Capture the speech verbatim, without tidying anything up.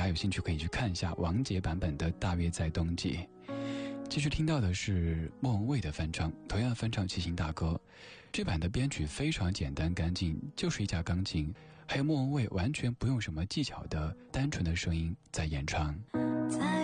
有兴趣可以去看一下王杰版本的《大约在冬季》。继续听到的是莫文蔚的翻唱，同样翻唱齐秦大哥。这版的编曲非常简单干净，就是一架钢琴，还有莫文蔚完全不用什么技巧的单纯的声音在演唱。